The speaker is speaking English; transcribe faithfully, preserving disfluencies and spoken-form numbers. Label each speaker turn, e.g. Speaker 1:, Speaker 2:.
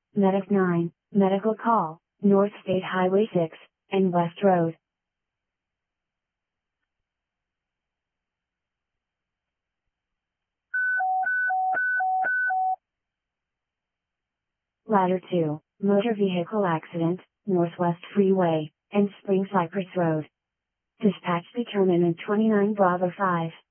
Speaker 1: Medic nine, medical call, North State Highway six, and West Road. Ladder two, motor vehicle accident, Northwest Freeway, and Spring Cypress Road. Dispatch determinant twenty-nine Bravo five.